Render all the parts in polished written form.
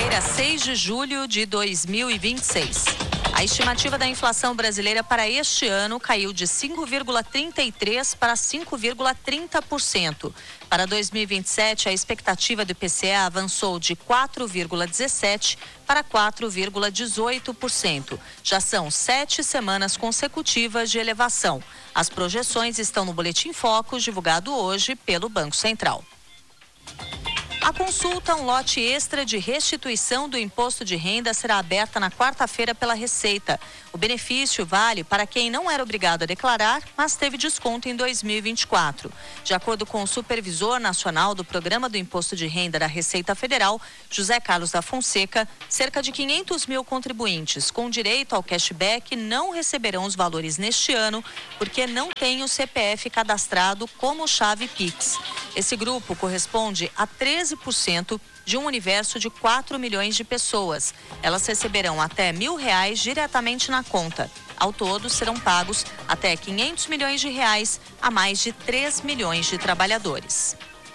Segunda-feira, 6 de julho de 2026. A estimativa da inflação brasileira para este ano caiu de 5,33% para 5,30%. Para 2027, a expectativa do IPCA avançou de 4,17% para 4,18%. Já são 7 semanas consecutivas de elevação. As projeções estão no Boletim Focus, divulgado hoje pelo Banco Central. A consulta, um lote extra de restituição do imposto de renda, será aberta na quarta-feira pela Receita. O benefício vale para quem não era obrigado a declarar, mas teve desconto em 2024. De acordo com o supervisor nacional do Programa do Imposto de Renda da Receita Federal, José Carlos da Fonseca, cerca de 500 mil contribuintes com direito ao cashback não receberão os valores neste ano porque não têm o CPF cadastrado como chave Pix. Esse grupo corresponde a 13% de um universo de 4 milhões de pessoas. Elas receberão até R$1.000 diretamente na conta. Ao todo, serão pagos até 500 milhões de reais a mais de 3 milhões de trabalhadores.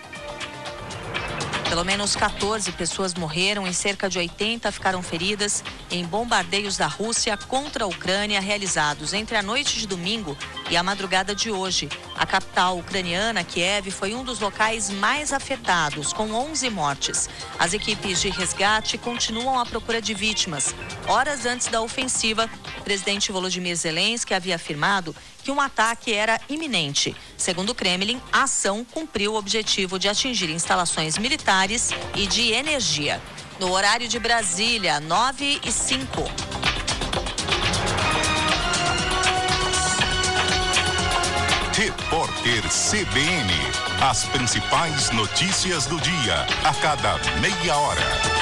Pelo menos 14 pessoas morreram e cerca de 80 ficaram feridas em bombardeios da Rússia contra a Ucrânia realizados entre a noite de domingo e a madrugada de hoje. A capital ucraniana, Kiev, foi um dos locais mais afetados, com 11 mortes. As equipes de resgate continuam à procura de vítimas. Horas antes da ofensiva, o presidente Volodymyr Zelensky havia afirmado que um ataque era iminente. Segundo o Kremlin, a ação cumpriu o objetivo de atingir instalações militares e de energia. No horário de Brasília, 9h05. Repórter CBN. As principais notícias do dia, a cada meia hora.